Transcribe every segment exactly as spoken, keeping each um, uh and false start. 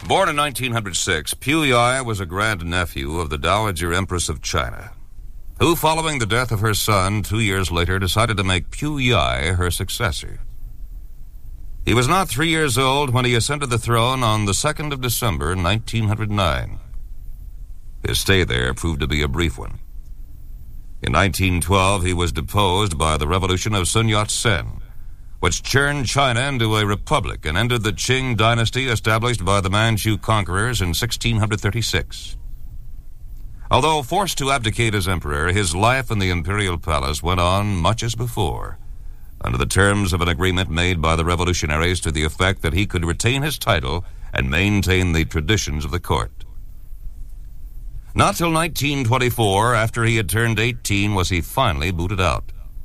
Born in nineteen oh six, Piu Yai was a grandnephew of the Dowager Empress of China, who, following the death of her son two years later, decided to make Piu Yai her successor. He was not three years old when he ascended the throne on the second of December, nineteen oh nine. His stay there proved to be a brief one. In nineteen twelve, he was deposed by the revolution of Sun Yat-sen, which churned China into a republic and ended the Qing dynasty established by the Manchu conquerors in sixteen thirty-six. Although forced to abdicate as emperor, his life in the imperial palace went on much as before, under the terms of an agreement made by the revolutionaries to the effect that he could retain his title and maintain the traditions of the court. Not till nineteen twenty-four, after he had turned eighteen, was he finally booted out.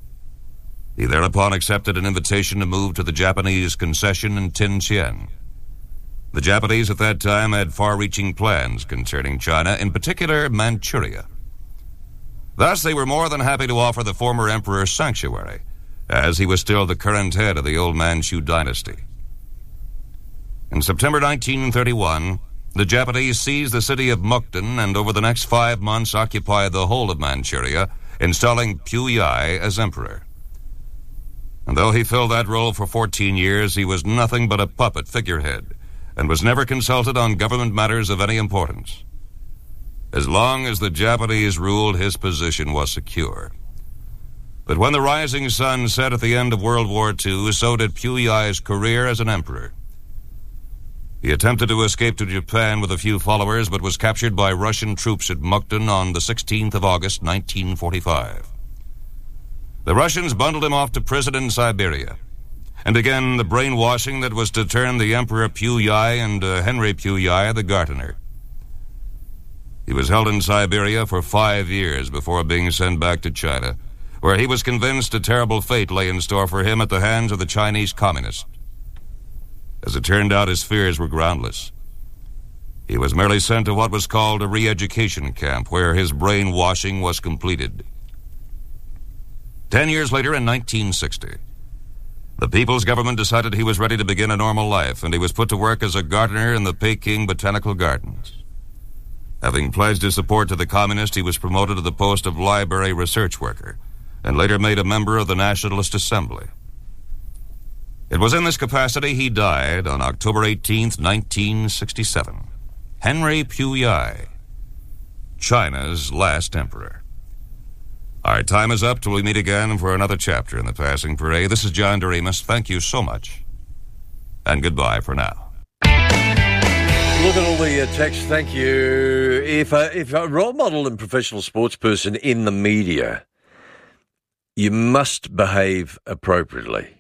He thereupon accepted an invitation to move to the Japanese concession in Tianjin. The Japanese at that time had far-reaching plans concerning China, in particular Manchuria. Thus, they were more than happy to offer the former emperor sanctuary, as he was still the current head of the old Manchu dynasty. In September nineteen thirty-one, the Japanese seized the city of Mukden and over the next five months occupied the whole of Manchuria, installing Piu Yai as emperor. And though he filled that role for fourteen years, he was nothing but a puppet figurehead and was never consulted on government matters of any importance. As long as the Japanese ruled, his position was secure. But when the rising sun set at the end of World War Two, so did Piu Yai's career as an emperor. He attempted to escape to Japan with a few followers, but was captured by Russian troops at Mukden on the sixteenth of August, nineteen forty-five. The Russians bundled him off to prison in Siberia, and again the brainwashing that was to turn the Emperor Piu Yai and uh, Henry Piu Yai the gardener. He was held in Siberia for five years before being sent back to China, where he was convinced a terrible fate lay in store for him at the hands of the Chinese communists. As it turned out, his fears were groundless. He was merely sent to what was called a re-education camp, where his brainwashing was completed. Ten years later, in nineteen sixty, the People's Government decided he was ready to begin a normal life, and he was put to work as a gardener in the Peking Botanical Gardens. Having pledged his support to the communists, he was promoted to the post of library research worker, and later made a member of the Nationalist Assembly. It was in this capacity he died on October eighteenth, nineteen sixty-seven. Henry Piu Yai, China's last emperor. Our time is up till we meet again for another chapter in the Passing Parade. This is John Doremus. Thank you so much, and goodbye for now. Look at all the uh, text. Thank you. If a, if a role model and professional sports person in the media, you must behave appropriately.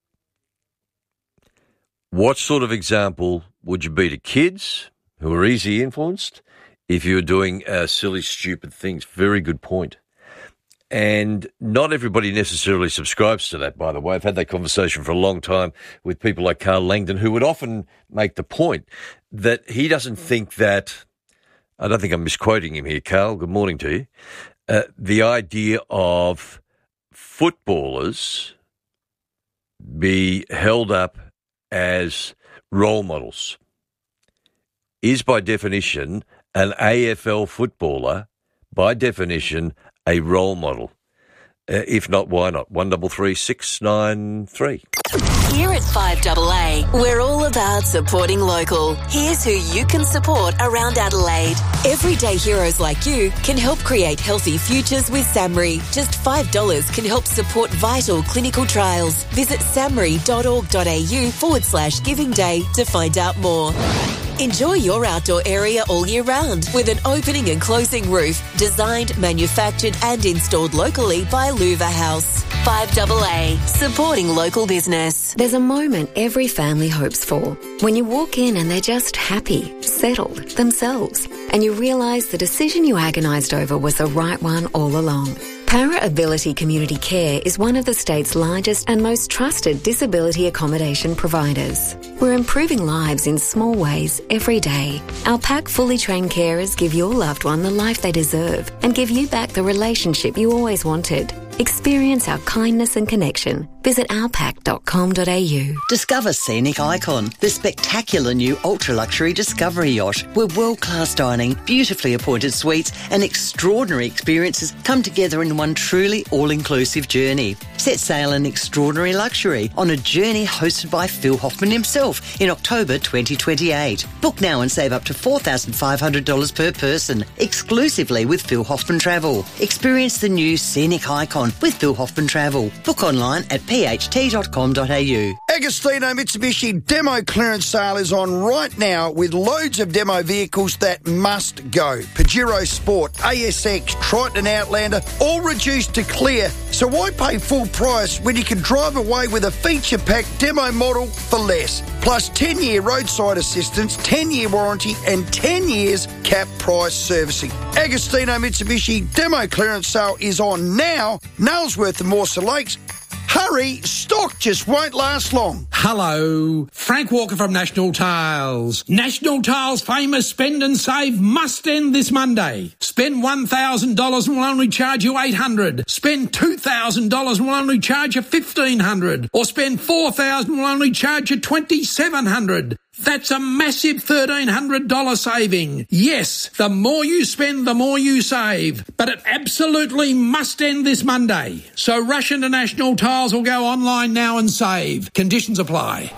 What sort of example would you be to kids who are easily influenced if you're doing uh, silly, stupid things? Very good point. And not everybody necessarily subscribes to that, by the way. I've had that conversation for a long time with people like Carl Langdon, who would often make the point that he doesn't think that, I don't think I'm misquoting him here, Carl, good morning to you, uh, the idea of footballers be held up as role models is by definition an A F L footballer, by definition, a role model. Uh, if not, why not? one three three, six nine three. Here at five A A, we're all about supporting local. Here's who you can support around Adelaide. Everyday heroes like you can help create healthy futures with SAMRI. Just five dollars can help support vital clinical trials. Visit samri.org.au forward slash giving day to find out more. Enjoy your outdoor area all year round with an opening and closing roof designed, manufactured and installed locally by Louver House. five A A, supporting local business. There's a moment every family hopes for. When you walk in and they're just happy, settled, themselves, and you realise the decision you agonised over was the right one all along. Para Ability Community Care is one of the state's largest and most trusted disability accommodation providers. We're improving lives in small ways every day. Our pack fully trained carers give your loved one the life they deserve and give you back the relationship you always wanted. Experience our kindness and connection. Visit alpac dot com dot a u. Discover Scenic Icon, the spectacular new ultra-luxury Discovery yacht, where world-class dining, beautifully appointed suites and extraordinary experiences come together in one truly all-inclusive journey. Set sail in extraordinary luxury on a journey hosted by Phil Hoffman himself in October twenty twenty-eight. Book now and save up to four thousand five hundred dollars per person, exclusively with Phil Hoffman Travel. Experience the new Scenic Icon with Phil Hoffman Travel. Book online at p h t dot com dot a u. Agostino Mitsubishi demo clearance sale is on right now with loads of demo vehicles that must go. Pajero Sport, A S X, Triton Outlander, all reduced to clear. So why pay full price when you can drive away with a feature-packed demo model for less? Plus ten-year roadside assistance, ten-year warranty and ten years cap price servicing. Agostino Mitsubishi demo clearance sale is on now. Nailsworth and Morse Lakes. Hurry, stock just won't last long. Hello, Frank Walker from National Tiles. National Tiles' famous spend and save must end this Monday. Spend one thousand dollars and we'll only charge you eight hundred dollars. Spend two thousand dollars and we'll only charge you fifteen hundred dollars. Or spend four thousand dollars and we'll only charge you twenty-seven hundred dollars. That's a massive thirteen hundred dollars saving. Yes, the more you spend, the more you save. But it absolutely must end this Monday. So rush into National Tiles or go online now and save. Conditions apply.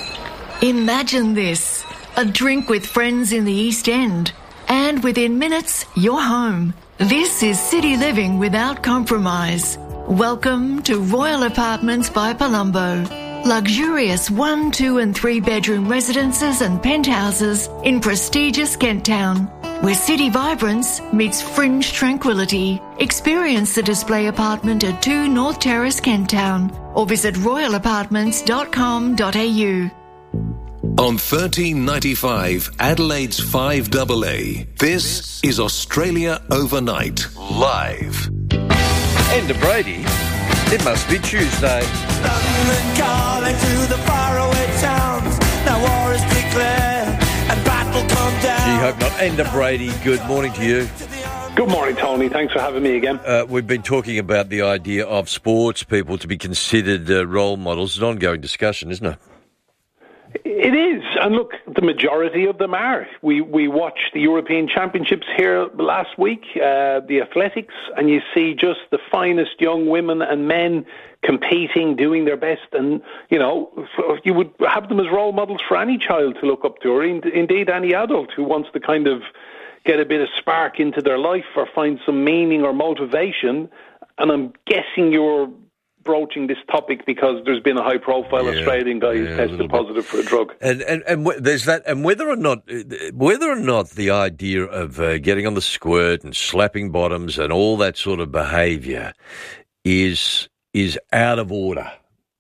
Imagine this. A drink with friends in the East End. And within minutes, you're home. This is city living without compromise. Welcome to Royal Apartments by Palumbo. Luxurious one, two and three bedroom residences and penthouses in prestigious Kent Town, where city vibrance meets fringe tranquility. Experience the display apartment at two North Terrace, Kent Town, or visit royal apartments dot com dot a u. On thirteen ninety-five, Adelaide's five double A, this is Australia Overnight, live. And to Brady, it must be Tuesday. London calling to the faraway towns. Now war is declared and battle come down. Gee, hope not. Enda Brady, good morning to you. Good morning, Tony. Thanks for having me again. Uh, we've been talking about the idea of sports people to be considered uh, role models. It's an ongoing discussion, isn't it? It is, and look, the majority of them are. We we watched the European Championships here last week, uh, the athletics, and you see just the finest young women and men competing, doing their best, and, you know, you would have them as role models for any child to look up to, or indeed any adult who wants to kind of get a bit of spark into their life or find some meaning or motivation. And I'm guessing you're broaching this topic because there's been a high-profile yeah, Australian guy who's yeah, tested positive for a drug, and and and w- there's that, and whether or not whether or not the idea of uh, getting on the squirt and slapping bottoms and all that sort of behaviour is is out of order,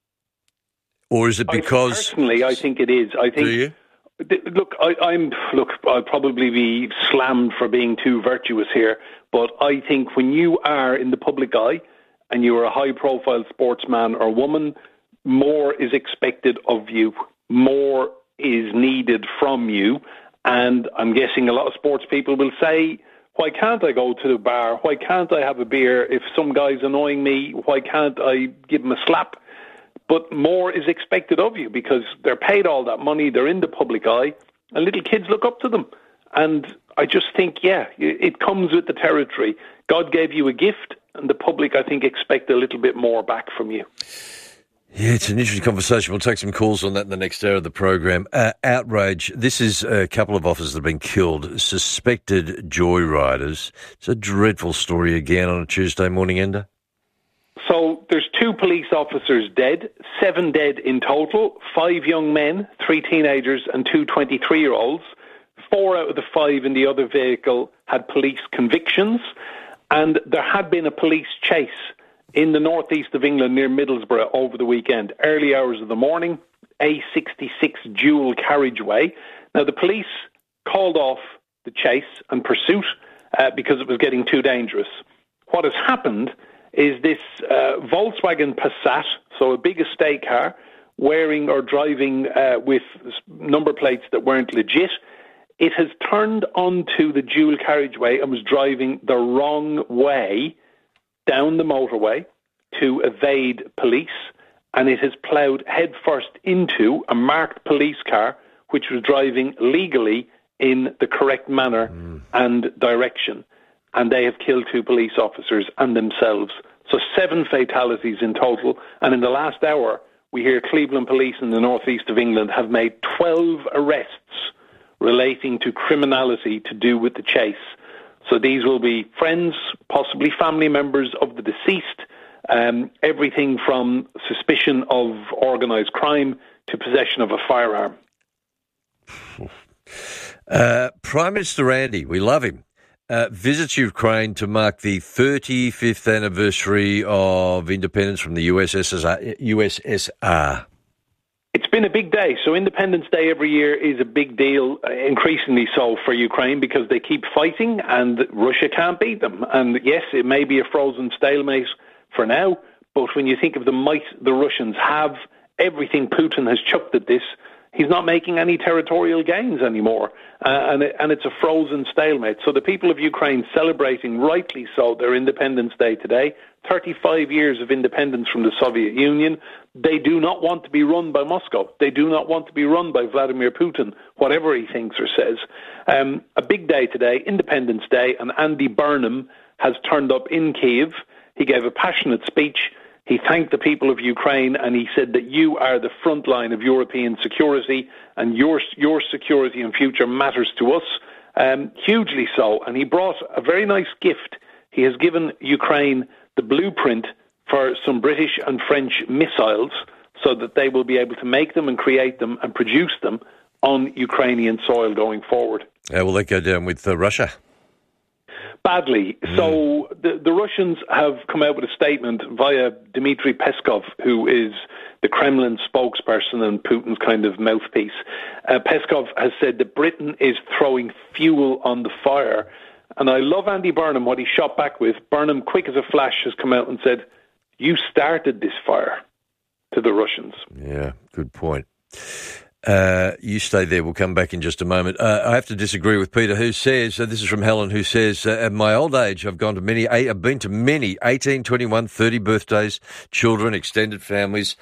or is it because I, personally I think it is. I think. Do you? Look, I, I'm look. I'll probably be slammed for being too virtuous here, but I think when you are in the public eye and you are a high-profile sportsman or woman, more is expected of you. More is needed from you. And I'm guessing a lot of sports people will say, why can't I go to the bar? Why can't I have a beer? If some guy's annoying me, why can't I give him a slap? But more is expected of you because they're paid all that money, they're in the public eye, and little kids look up to them. And I just think, yeah, it comes with the territory. God gave you a gift, and the public, I think, expect a little bit more back from you. Yeah, it's an interesting conversation. We'll take some calls on that in the next hour of the program. Uh, outrage. This is a couple of officers that have been killed, suspected joyriders. It's a dreadful story again on a Tuesday morning, Enda. So there's two police officers dead, seven dead in total, five young men, three teenagers and two twenty-three-year-olds. Four out of the five in the other vehicle had police convictions. And there had been a police chase in the northeast of England near Middlesbrough over the weekend, early hours of the morning, A sixty-six dual carriageway. Now, the police called off the chase and pursuit uh, because it was getting too dangerous. What has happened is this uh, Volkswagen Passat, so a big estate car, wearing or driving uh, with number plates that weren't legit, it has turned onto the dual carriageway and was driving the wrong way down the motorway, to evade police, and it has ploughed headfirst into a marked police car which was driving legally in the correct manner mm. and direction. And they have killed two police officers and themselves. So seven fatalities in total. And in the last hour, we hear Cleveland police in the northeast of England have made twelve arrests relating to criminality to do with the chase. So these will be friends, possibly family members of the deceased, um, everything from suspicion of organised crime to possession of a firearm. Uh, Prime Minister Andy, we love him, uh, visits Ukraine to mark the thirty-fifth anniversary of independence from the U S S R. U S S R. It's been a big day. So Independence Day every year is a big deal, uh, increasingly so for Ukraine, because they keep fighting and Russia can't beat them. And yes, it may be a frozen stalemate for now, but when you think of the might the Russians have, everything Putin has chucked at this, he's not making any territorial gains anymore, uh, and, it, and it's a frozen stalemate. So the people of Ukraine celebrating, rightly so, their Independence Day today, thirty-five years of independence from the Soviet Union. They do not want to be run by Moscow. They do not want to be run by Vladimir Putin, whatever he thinks or says. Um, a big day today, Independence Day, and Andy Burnham has turned up in Kyiv. He gave a passionate speech. He thanked the people of Ukraine, and he said that you are the front line of European security, and your your security and future matters to us, um, hugely so. And he brought a very nice gift. He has given Ukraine the blueprint for some British and French missiles so that they will be able to make them and create them and produce them on Ukrainian soil going forward. How will that go down with uh, Russia? Badly. Mm. So the, the Russians have come out with a statement via Dmitry Peskov, who is the Kremlin spokesperson and Putin's kind of mouthpiece. Uh, Peskov has said that Britain is throwing fuel on the fire. And I love Andy Burnham, what he shot back with. Burnham, quick as a flash, has come out and said, you started this fire, to the Russians. Yeah, good point. Uh, you stay there. We'll come back in just a moment. Uh, I have to disagree with Peter, who says, uh, this is from Helen, who says, uh, at my old age, I've gone to many, I've been to many eighteen, twenty-one, thirty birthdays, children, extended families,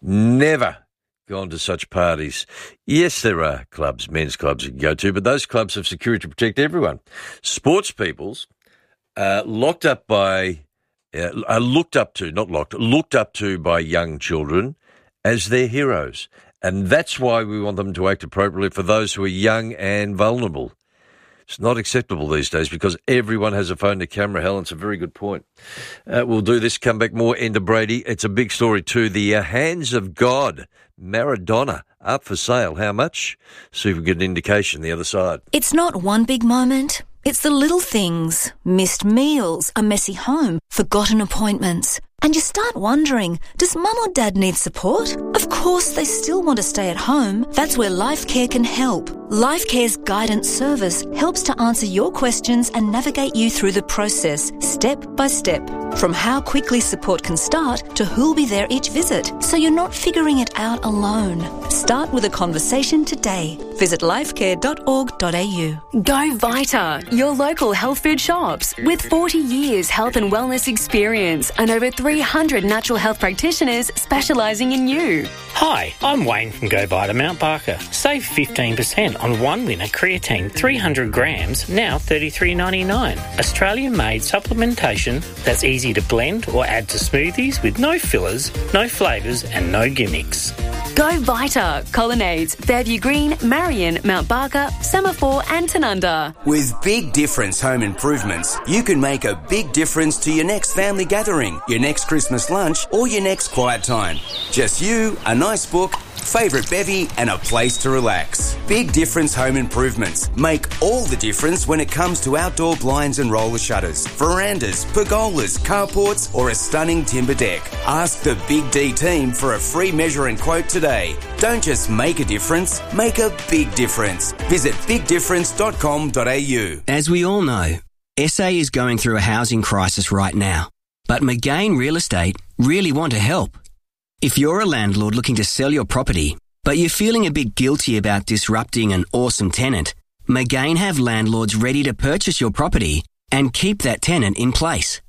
never gone to such parties. Yes, there are clubs, men's clubs you can go to, but those clubs have security to protect everyone. Sports peoples, uh, locked up by, uh, are looked up to, not locked, looked up to by young children as their heroes. And that's why we want them to act appropriately for those who are young and vulnerable. It's not acceptable these days because everyone has a phone to camera. Helen, it's a very good point. Uh, we'll do this, come back more, Enda Brady. It's a big story too. The uh, Hands of God, Maradona, up for sale. How much? See if we get an indication the other side. It's not one big moment. It's the little things. Missed meals, a messy home, forgotten appointments. And you start wondering, does mum or dad need support? Of course, they still want to stay at home. That's where LifeCare can help. LifeCare's guidance service helps to answer your questions and navigate you through the process, step by step. From how quickly support can start to who'll be there each visit, so you're not figuring it out alone. Start with a conversation today. Visit lifecare dot org dot a u. Go Vita, your local health food shops. With forty years health and wellness experience and over three hundred natural health practitioners specialising in you. Hi, I'm Wayne from Go Vita Mount Barker. Save fifteen percent on one winner creatine three hundred grams, now thirty-three ninety-nine. Australian-made supplementation that's easy to blend or add to smoothies with no fillers, no flavours and no gimmicks. Go Vita, Colonnades, Fairview Green, Marion, Mount Barker, Semaphore and Tanunda. With Big Difference Home Improvements, you can make a big difference to your next family gathering, your next Christmas lunch or your next quiet time. Just you, a nice book, favourite bevy and a place to relax. Big Difference Home Improvements make all the difference when it comes to outdoor blinds and roller shutters, verandas, pergolas, carports or a stunning timber deck. Ask the Big D team for a free measure and quote today. Don't just make a difference, make a big difference. Visit big difference dot com dot a u. As we all know, S A is going through a housing crisis right now, but McGain Real Estate really want to help. If you're a landlord looking to sell your property, but you're feeling a bit guilty about disrupting an awesome tenant, McGain have landlords ready to purchase your property and keep that tenant in place.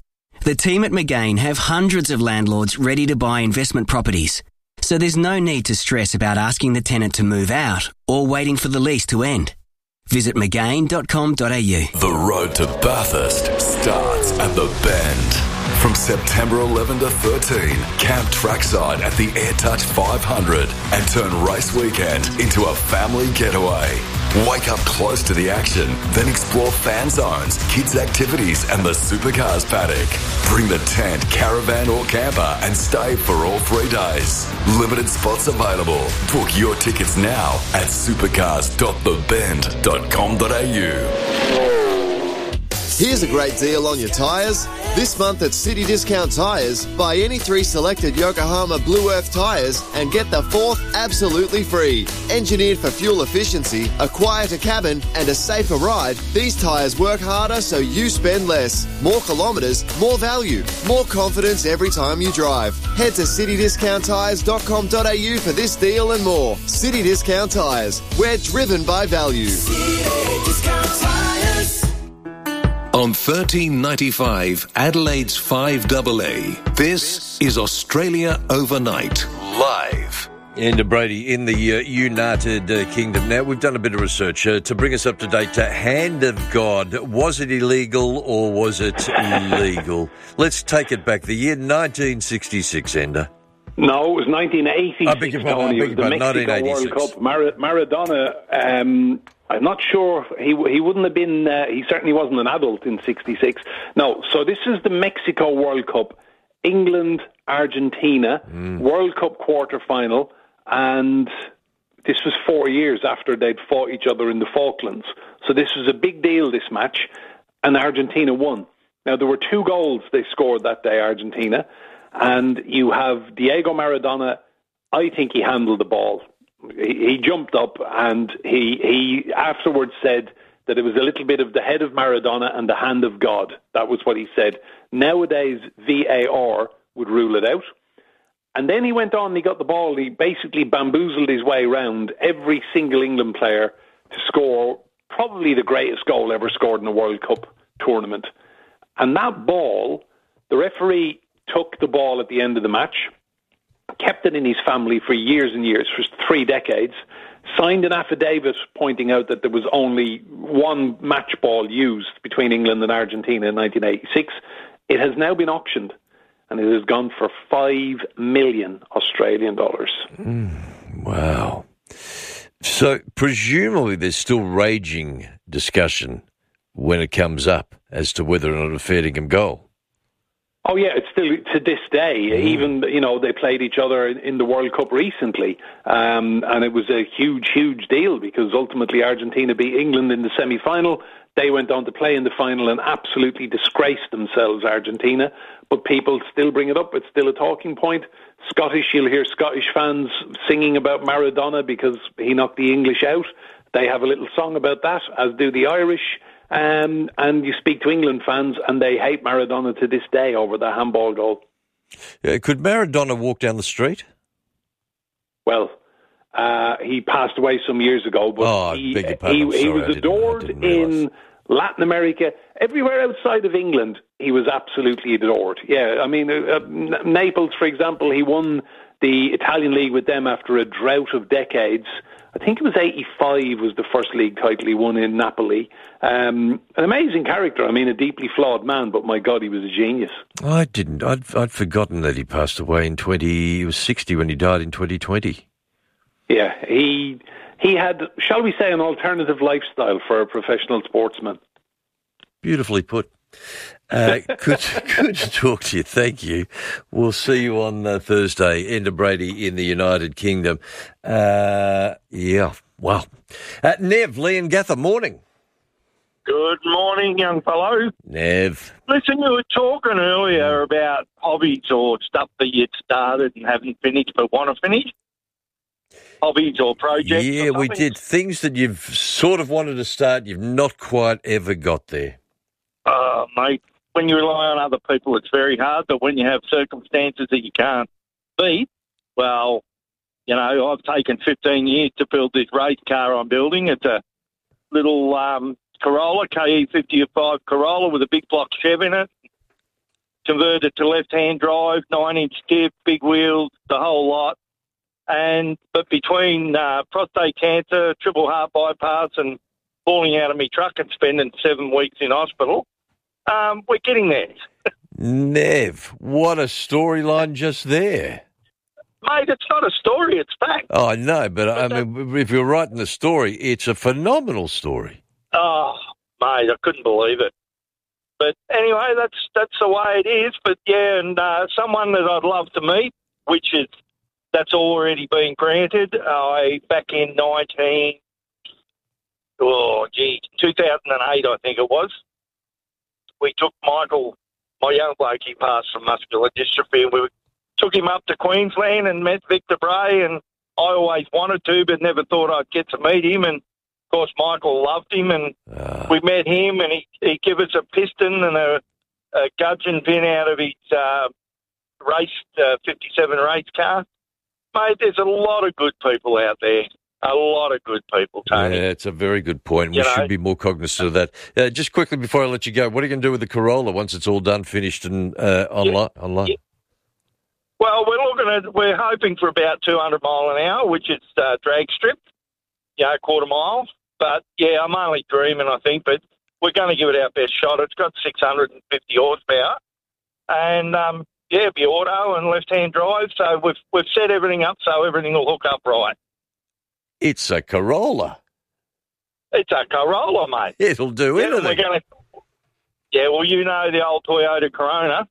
The team at McGain have hundreds of landlords ready to buy investment properties, so there's no need to stress about asking the tenant to move out or waiting for the lease to end. Visit mcgain dot com dot a u. The road to Bathurst starts at the Bend. From September eleventh to thirteenth, camp trackside at the AirTouch five hundred and turn race weekend into a family getaway. Wake up close to the action, then explore fan zones, kids' activities and the supercars paddock. Bring the tent, caravan or camper and stay for all three days. Limited spots available. Book your tickets now at supercars dot the bend dot com dot a u. Here's a great deal on your tyres. This month at City Discount Tyres, buy any three selected Yokohama Blue Earth tyres and get the fourth absolutely free. Engineered for fuel efficiency, a quieter cabin and a safer ride, these tyres work harder so you spend less. More kilometres, more value, more confidence every time you drive. Head to city discount tyres dot com dot a u for this deal and more. City Discount Tyres, we're driven by value. City Discount Tyres. On thirteen ninety-five, Adelaide's five A A, this is Australia Overnight, live. And Brady in the uh, United uh, Kingdom. Now, we've done a bit of research uh, to bring us up to date. Uh, Hand of God, was it illegal or was it illegal? Let's take it back. The year nineteen sixty-six, Ender. No, it was nineteen eighty-six. I beg your pardon, I beg your pardon, the Mexico World Cup. Mar- Maradona, um, I'm not sure, he he wouldn't have been, uh, he certainly wasn't an adult in sixty-six. No, so this is the Mexico World Cup, England, Argentina, mm. World Cup quarter-final, and this was four years after they'd fought each other in the Falklands. So this was a big deal, this match, and Argentina won. Now, there were two goals they scored that day, Argentina, and you have Diego Maradona. I think he handled the ball. He, he jumped up and he, he afterwards said that it was a little bit of the head of Maradona and the hand of God. That was what he said. Nowadays, V A R would rule it out. And then he went on and he got the ball. He basically bamboozled his way around every single England player to score probably the greatest goal ever scored in a World Cup tournament. And that ball, the referee took the ball at the end of the match, kept it in his family for years and years, for three decades, signed an affidavit pointing out that there was only one match ball used between England and Argentina in nineteen eighty-six. It has now been auctioned, and it has gone for five million Australian dollars. Mm, wow. So presumably there's still raging discussion when it comes up as to whether or not a fair dinkum goal. Oh, yeah, it's still to this day. Mm. Even, you know, they played each other in the World Cup recently, um, and it was a huge, huge deal because ultimately Argentina beat England in the semi-final. They went on to play in the final and absolutely disgraced themselves, Argentina. But people still bring it up. It's still a talking point. Scottish, you'll hear Scottish fans singing about Maradona because he knocked the English out. They have a little song about that, as do the Irish. Um, and you speak to England fans, and they hate Maradona to this day over the handball goal. Yeah, could Maradona walk down the street? Well, uh, he passed away some years ago, but oh, he, beg your pardon. he, I'm sorry, he was I didn't, adored I didn't in Latin America. Everywhere outside of England, he was absolutely adored. Yeah, I mean, uh, Naples, for example, he won the Italian league with them after a drought of decades. I think it was eighty-five was the first league title he won in Napoli. Um, an amazing character. I mean, a deeply flawed man, but my God, he was a genius. I didn't. I'd, I'd forgotten that he passed away in twenty. He was sixty when he died in twenty twenty. Yeah, he he had, shall we say, an alternative lifestyle for a professional sportsman. Beautifully put. Uh, good, good to talk to you. Thank you. We'll see you on uh, Thursday. Ender Brady in the United Kingdom. Uh, yeah, wow. Uh, Nev, Lee and Gather, morning. Good morning, young fellow. Nev. Listen, you were talking earlier about hobbies or stuff that you'd started and haven't finished but want to finish. Hobbies or projects. Yeah, or we did. Things that you've sort of wanted to start, you've not quite ever got there. Uh, mate, when you rely on other people, it's very hard, but when you have circumstances that you can't beat, well, you know, I've taken fifteen years to build this race car I'm building. It's a little um, Corolla, K E fifty-five Corolla with a big block Chev in it. converted to left-hand drive, nine-inch tip, big wheels, the whole lot. And but between uh, prostate cancer, triple heart bypass, and falling out of my truck and spending seven weeks in hospital, um, we're getting there. Nev, what a storyline just there. Mate, it's not a story, it's fact. Oh, I know, but I mean, if you're writing the story, it's a phenomenal story. Oh, mate, I couldn't believe it. But anyway, that's that's the way it is. But yeah, and uh, someone that I'd love to meet, which is that's already been granted. I back in nineteen, oh gee, two thousand eight, I think it was. We took Michael, my young bloke, he passed from muscular dystrophy, and we took him up to Queensland and met Victor Bray. And I always wanted to, but never thought I'd get to meet him. And of course, Michael loved him, and uh. we met him, and he, he gave us a piston and a, a gudgeon pin out of his uh, race uh, fifty-seven race car. Mate, there's a lot of good people out there. A lot of good people, Tony. Yeah, it's a very good point. You we know, should be more cognizant of that. Uh, just quickly before I let you go, what are you going to do with the Corolla once it's all done, finished, and uh, online? Yeah. online? Yeah. Well, we're looking at, we're hoping for about two hundred mile an hour, which is uh, drag strip, you know, quarter mile. But, yeah, I'm only dreaming, I think, but we're going to give it our best shot. It's got six hundred fifty horsepower. And, um, yeah, it'll be auto and left-hand drive. So we've we've set everything up so everything will hook up right. It's a Corolla. It's a Corolla, mate. It'll do yeah, anything. We're gonna, yeah, well, you know the old Toyota Corona.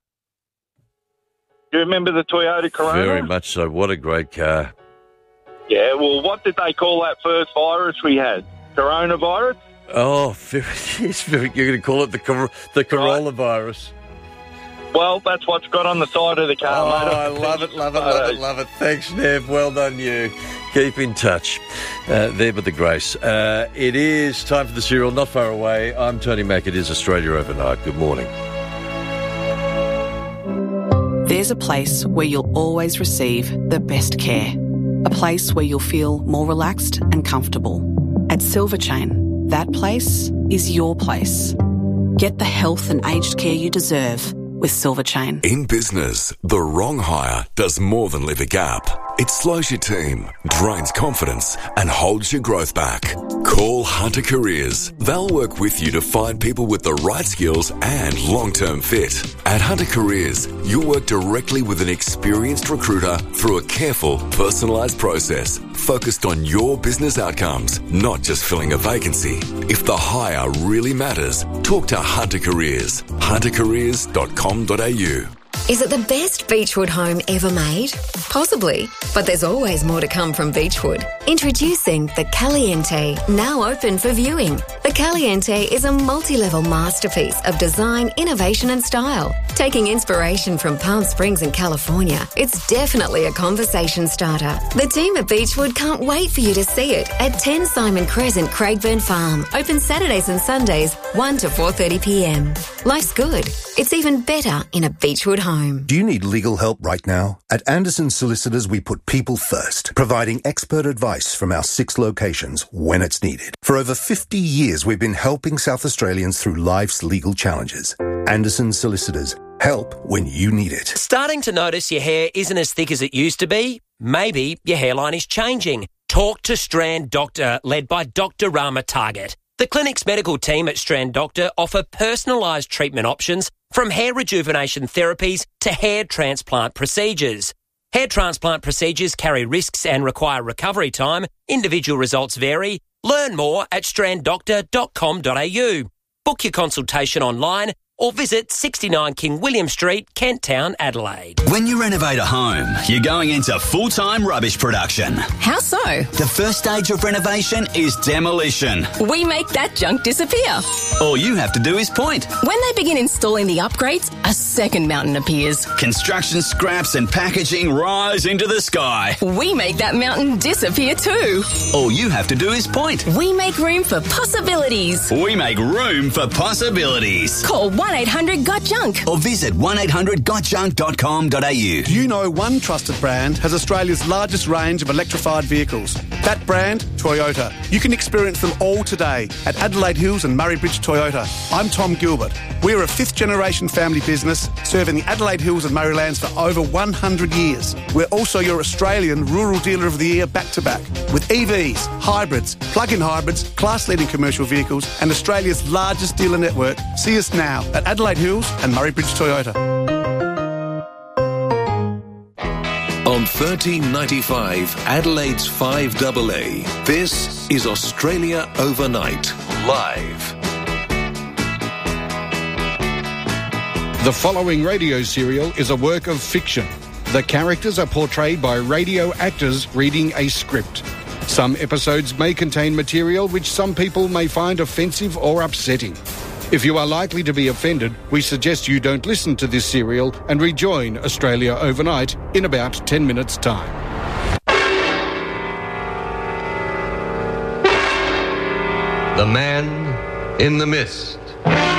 Do you remember the Toyota Corona? Very much so. What a great car. Yeah, well, what did they call that first virus we had? Coronavirus? Oh, very, it's very, you're going to call it the cor- the Corolla virus. Well, that's what's got on the side of the car, oh, mate. I love it, love it, love it, love it. Thanks, Nev. Well done, you. Keep in touch. Uh, there with the grace. Uh, it is time for the serial, not far away. I'm Tony Mack. It is Australia Overnight. Good morning. There's a place where you'll always receive the best care. A place where you'll feel more relaxed and comfortable. At Silver Chain, that place is your place. Get the health and aged care you deserve with Silver Chain. In business, the wrong hire does more than leave a gap. It slows your team, drains confidence, and holds your growth back. Call Hunter Careers. They'll work with you to find people with the right skills and long-term fit. At Hunter Careers, you'll work directly with an experienced recruiter through a careful, personalised process focused on your business outcomes, not just filling a vacancy. If the hire really matters, talk to Hunter Careers. hunter careers dot com dot a u. Is it the best Beechwood home ever made? Possibly, but there's always more to come from Beechwood. Introducing the Caliente, now open for viewing. The Caliente is a multi-level masterpiece of design, innovation and style. Taking inspiration from Palm Springs in California, it's definitely a conversation starter. The team at Beechwood can't wait for you to see it at ten Simon Crescent, Craigburn Farm. Open Saturdays and Sundays, one to four thirty p m. Life's good. It's even better in a Beechwood home. Do you need legal help right now? At Anderson Solicitors, we put people first, providing expert advice from our six locations when it's needed. For over fifty years, we've been helping South Australians through life's legal challenges. Anderson Solicitors, help when you need it. Starting to notice your hair isn't as thick as it used to be? Maybe your hairline is changing. Talk to Strand Doctor, led by Doctor Rama Target. The clinic's medical team at Strand Doctor offer personalised treatment options from hair rejuvenation therapies to hair transplant procedures. Hair transplant procedures carry risks and require recovery time. Individual results vary. Learn more at strand doctor dot com dot a u. Book your consultation online or visit sixty-nine King William Street, Kent Town, Adelaide. When you renovate a home, you're going into full-time rubbish production. How so? The first stage of renovation is demolition. We make that junk disappear. All you have to do is point. When they begin installing the upgrades, a second mountain appears. Construction scraps and packaging rise into the sky. We make that mountain disappear too. All you have to do is point. We make room for possibilities. We make room for possibilities. Call one eight hundred got junk or visit one eight hundred got junk dot com dot a u. Do you know one trusted brand has Australia's largest range of electrified vehicles? That brand, Toyota. You can experience them all today at Adelaide Hills and Murray Bridge Toyota. I'm Tom Gilbert. We're a fifth-generation family business serving the Adelaide Hills and Murraylands for over one hundred years. We're also your Australian Rural Dealer of the Year back-to-back with E Vs, hybrids, plug-in hybrids, class-leading commercial vehicles and Australia's largest dealer network. See us now at Adelaide Hills and Murray Bridge Toyota. On thirteen ninety-five, Adelaide's five A A, this is Australia Overnight, live. The following radio serial is a work of fiction. The characters are portrayed by radio actors reading a script. Some episodes may contain material which some people may find offensive or upsetting. If you are likely to be offended, we suggest you don't listen to this serial and rejoin Australia Overnight in about ten minutes' time. The Man in the Mist.